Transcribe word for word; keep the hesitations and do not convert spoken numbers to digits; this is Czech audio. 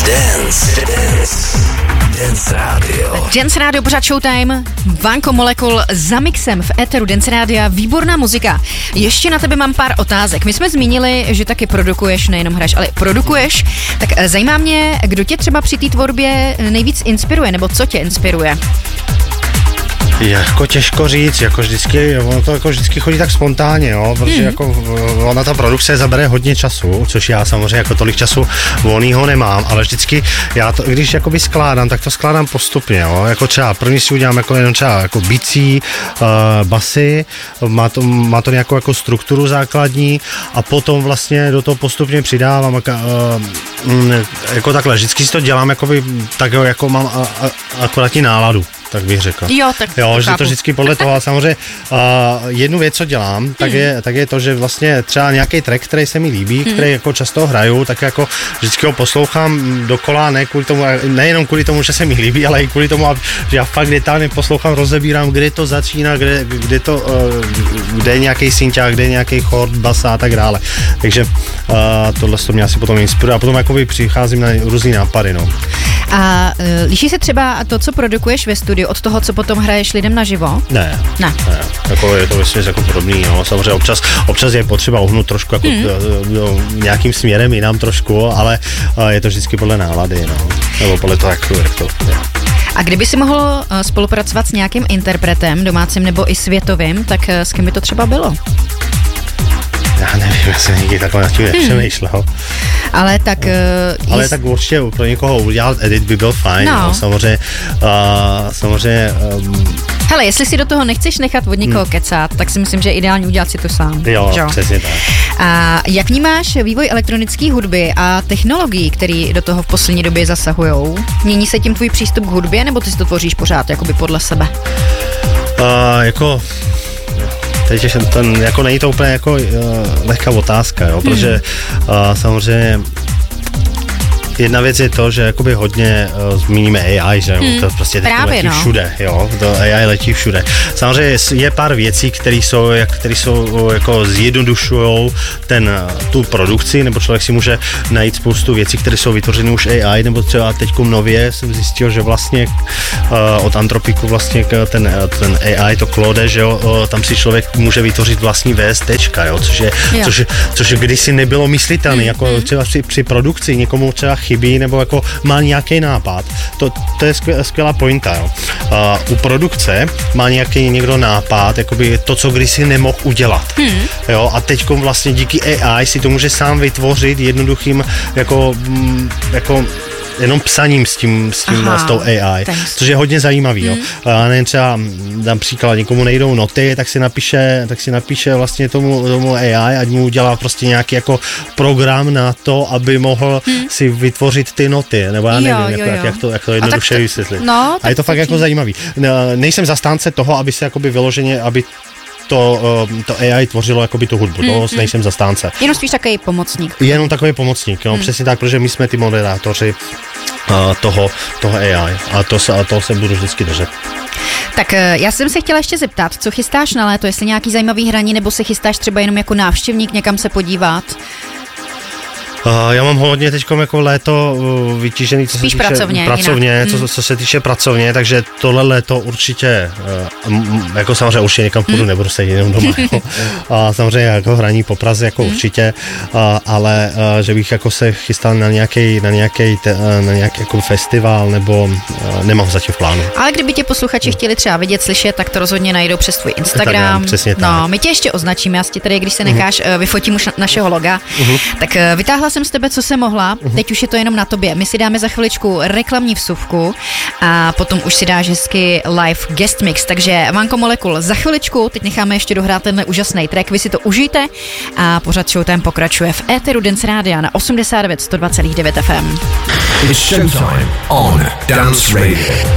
Dance. Dance. Dance Radio. Dance Radio, pořád Showtime. Vanko Molekul za mixem v éteru Dance Radia. Výborná muzika. Ještě na tebe mám pár otázek. My jsme zmínili, že taky produkuješ, nejenom hraješ, ale produkuješ. Tak zajímá mě, kdo tě třeba při té tvorbě nejvíc inspiruje, nebo co tě inspiruje? Jako těžko říct, jako vždycky, ono to jako vždycky chodí tak spontánně, jo, protože hmm. jako ona ta produkce zabere hodně času, což já samozřejmě jako tolik času volnýho nemám, ale vždycky já to, když jakoby skládám, tak to skládám postupně, jo, jako třeba první si udělám jako jenom třeba jako bicí, uh, basy, má to, má to nějakou jako strukturu základní a potom vlastně do toho postupně přidávám, uh, jako takhle, vždycky si to dělám jakoby tak, jako mám a, a, akorátní náladu. Tak bych řekl. Jo, tak jo, to že to vždycky podle toho, a samozřejmě uh, jednu věc, co dělám, tak, hmm. je, tak je to, že vlastně třeba nějaký track, který se mi líbí, hmm. který jako často hraju, tak jako vždycky ho poslouchám dokola, ne kvůli tomu, nejenom kvůli tomu, že se mi líbí, ale i kvůli tomu, že já fakt detailně poslouchám, rozebírám, kde to začíná, kde, kde to, uh, kde je nějaký synťák, kde je nějaký chord, basa a tak dále. Takže uh, tohle to mě asi potom inspiruje a potom jakoby přicházím na různý nápady, no. A uh, liší se třeba to, co produkuješ ve studiu, od toho, co potom hraješ lidem naživo? Ne. Ne. ne. Jako je to vlastně jako podobný, no. Samozřejmě občas, občas je potřeba uhnout trošku jako hmm. no, nějakým směrem jinam trošku, ale je to vždycky podle nálady, no. Nebo podle toho, jak to, jak to je. A kdyby si mohl spolupracovat s nějakým interpretem, domácím nebo i světovým, tak s kým by to třeba bylo? Já nevím, já jsem nikdy takhle nad tím nepřemýšlel. Hmm. Ale tak... Uh, Ale jist... tak určitě pro někoho udělat edit by byl fajn, no. No, samozřejmě, uh, samozřejmě... Um... Hele, jestli si do toho nechceš nechat od někoho hmm. kecat, tak si myslím, že je ideální udělat si to sám. Jo, Žo? Přesně tak. A jak vnímáš vývoj elektronické hudby a technologií, které do toho v poslední době zasahujou? Mění se tím tvůj přístup k hudbě, nebo ty si to tvoříš pořád jakoby podle sebe? Uh, jako... Teď ten, jako není to úplně jako uh, lehká otázka, jo, protože uh, samozřejmě jedna věc je to, že jakoby hodně uh, zmíníme A I, že hmm. to prostě teď letí no. všude, jo, to A I letí všude. Samozřejmě je pár věcí, které jsou, které jsou jako zjednodušujou ten, tu produkci, nebo člověk si může najít spoustu věcí, které jsou vytvořeny už A I, nebo třeba teďkom nově jsem zjistil, že vlastně uh, od Anthropicu vlastně ten, ten A I, to Claude, že jo, uh, tam si člověk může vytvořit vlastní VSTčka, jo, což je, což, což kdysi nebylo myslitelné, hmm. jako třeba při, při produkci někomu třeba chybí, nebo jako má nějaký nápad. To, to je skvělá pointa, jo. Uh, u produkce má nějaký někdo nápad, jakoby to, co kdysi nemohl udělat. Hmm. Jo, a teďkom vlastně díky A I si to může sám vytvořit jednoduchým jako, jako jenom psaním s tím, s tím, Aha, s tou A I, thanks. Což je hodně zajímavý, mm. jo. A nevím, třeba dám příklad, někomu nejdou noty, tak si napíše, tak si napíše vlastně tomu, tomu A I, ať mu udělá prostě nějaký jako program na to, aby mohl mm. si vytvořit ty noty, nebo já nevím, jo, jako, jo, jo. Jak, to, jak to jednoduše vysvětlit. No, a je to fakt jako zajímavý. Nejsem zastánce toho, aby se jakoby vyloženě, aby To, to A I tvořilo jakoby tu hudbu, mm, to nejsem zastánce. Jenom spíš takový pomocník. Jenom takový pomocník, no, mm. přesně tak, protože my jsme ty moderátoři uh, toho, toho A I a to, a to se budu vždycky držet. Tak já jsem se chtěla ještě zeptat, co chystáš na léto, jestli nějaký zajímavý hraní, nebo se chystáš třeba jenom jako návštěvník někam se podívat? Uh, já mám hodně teďkom jako léto uh, vytížený, co Spíš se týče pracovně, pracovně co, co se týče pracovně, takže tohle léto určitě, uh, m, jako samozřejmě určitě někam půjdu, mm. nebudu sedět jenom doma, jako, a samozřejmě jako hraní po Praze, jako mm. určitě, uh, ale uh, že bych jako se chystal na nějaký, na nějaký, te, uh, na nějaký jako festival, nebo uh, nemám zatím v plánu. Ale kdyby tě posluchači mm. chtěli třeba vidět, slyšet, tak to rozhodně najdou přes tvůj Instagram. Instagram přesně tak. No, my tě ještě označíme, já si tady, když se necháš, mm. vyfotím už našeho loga, mm. tak vytáhla jsem z tebe, co jsem mohla, uh-huh. teď už je to jenom na tobě. My si dáme za chviličku reklamní vsuvku a potom už si dáš hezky live guest mix, takže Vanko Molekul za chviličku, teď necháme ještě dohrát tenhle úžasný track, vy si to užijte a pořád Showtime pokračuje v éteru Dance Rádia na osmdesát devět sto dva celá devět F M. It's Showtime on Dance Radio.